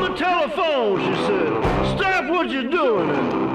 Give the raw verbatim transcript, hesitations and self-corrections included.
the telephone, she said. Stop what you're doing.